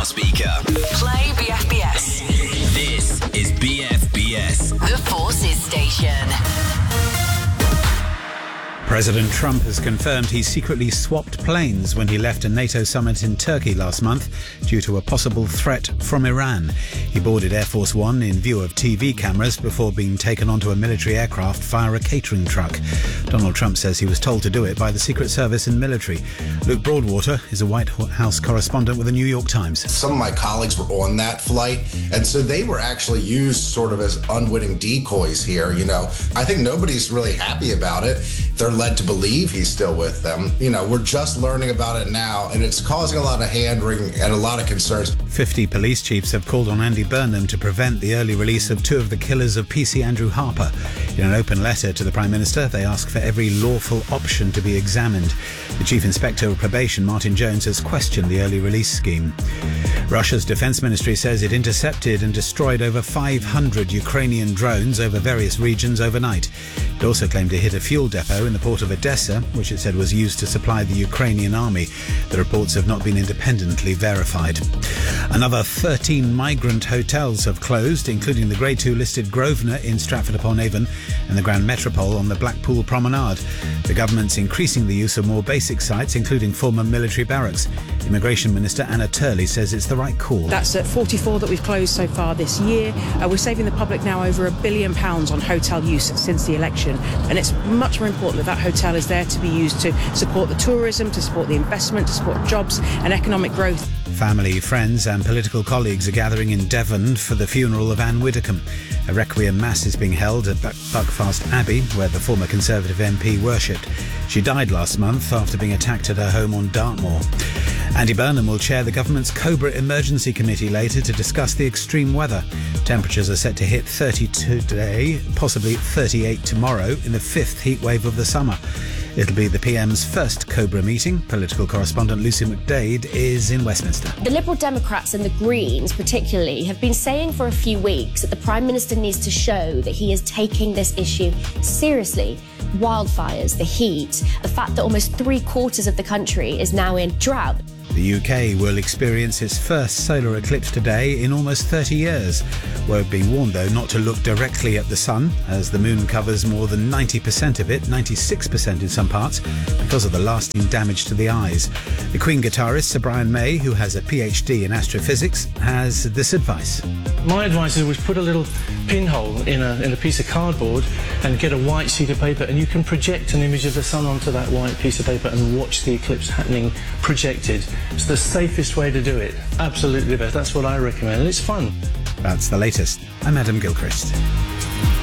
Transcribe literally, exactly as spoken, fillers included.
speaker. Play B F B S. This is B F B S. The Forces Station. President Trump has confirmed he secretly swapped planes when he left a NATO summit in Turkey last month due to a possible threat from Iran. He boarded Air Force One in view of T V cameras before being taken onto a military aircraft via a catering truck. Donald Trump says he was told to do it by the Secret Service and military. Luke Broadwater is a White House correspondent with the New York Times. Some of my colleagues were on that flight, and so they were actually used sort of as unwitting decoys here, you know. I think nobody's really happy about it. They're led to believe he's still with them. You know, we're just learning about it now, and it's causing a lot of hand-wringing and a lot of concerns. Fifty police chiefs have called on Andy Burnham to prevent the early release of two of the killers of P C Andrew Harper. In an open letter to the Prime Minister, they ask for every lawful option to be examined. The Chief Inspector of Probation, Martin Jones, has questioned the early release scheme. Russia's defense ministry says it intercepted and destroyed over five hundred Ukrainian drones over various regions overnight. It also claimed it hit a fuel depot in the port of Odessa, which it said was used to supply the Ukrainian army. The reports have not been independently verified. Another thirteen migrant hotels have closed, including the Grade two listed Grosvenor in Stratford-upon-Avon and the Grand Metropole on the Blackpool Promenade. The government's increasing the use of more basic sites, including former military barracks. Immigration Minister Anna Turley says it's the right call. That's at forty-four that we've closed so far this year. Uh, we're saving the public now over a billion pounds on hotel use since the election. And it's much more important that that hotel is there to be used to support the tourism, to support the investment, to support jobs and economic growth. Family, friends and political colleagues are gathering in Devon for the funeral of Anne Widdecombe. A requiem mass is being held at Buckfast Abbey, where the former Conservative M P worshipped. She died last month after being attacked at her home on Dartmoor. Andy Burnham will chair the government's Cobra Emergency Committee later to discuss the extreme weather. Temperatures are set to hit thirty-two today, possibly thirty-eight tomorrow, in the fifth heat wave of the summer. It'll be the P M's first Cobra meeting. Political correspondent Lucy McDade is in Westminster. The Liberal Democrats and the Greens particularly have been saying for a few weeks that the Prime Minister needs to show that he is taking this issue seriously. Wildfires, the heat, the fact that almost three quarters of the country is now in drought. The U K will experience its first solar eclipse today in almost thirty years. We're being warned, though, not to look directly at the sun, as the moon covers more than ninety percent of it, ninety-six percent in some parts, because of the lasting damage to the eyes. The Queen guitarist Sir Brian May, who has a P H D in astrophysics, has this advice. My advice is always put a little pinhole in a, in a piece of cardboard and get a white sheet of paper, and you can project an image of the sun onto that white piece of paper and watch the eclipse happening projected. It's the safest way to do it. Absolutely the best. That's what I recommend, and it's fun. That's the latest. I'm Adam Gilchrist.